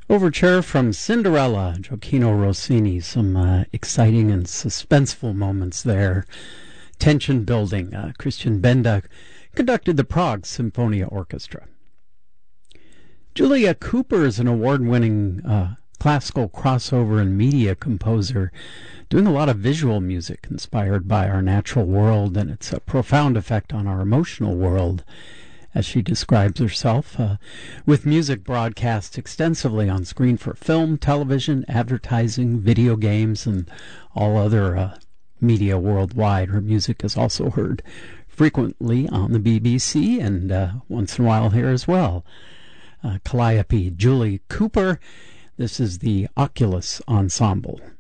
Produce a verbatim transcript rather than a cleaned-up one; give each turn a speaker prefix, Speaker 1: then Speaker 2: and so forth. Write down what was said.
Speaker 1: Overture from Cinderella, Gioacchino Rossini. Some uh, exciting and suspenseful moments there. Tension building. Uh, Christian Benda conducted the Prague Symphonia Orchestra. Julia Cooper is an award-winning uh, classical crossover and media composer, doing a lot of visual music inspired by our natural world and its a profound effect on our emotional world, as she describes herself, uh, with music broadcast extensively on screen for film, television, advertising, video games, and all other uh, media worldwide. Her music is also heard frequently on the B B C and uh, once in a while here as well. Uh, Calliope, Julie Cooper. This is the Oculus Ensemble.